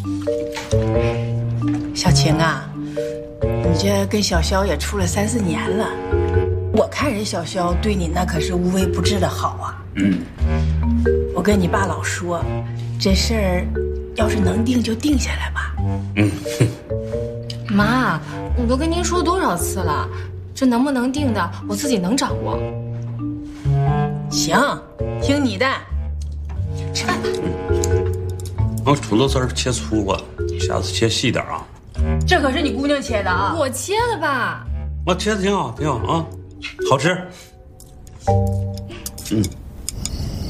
小晴啊，你这跟小肖也处了3、4年了，我看人小肖对你那可是无微不至的好啊。我跟你爸老说，这事儿要是能定就定下来吧。 妈，我都跟您说多少次了，这能不能定的我自己能掌握。 行，听你的。 吃饭吧。 我土豆丝儿切粗了，下次切细点啊。 这可是你姑娘切的啊。 我切的吧？ 我切的挺好，挺好啊，好吃。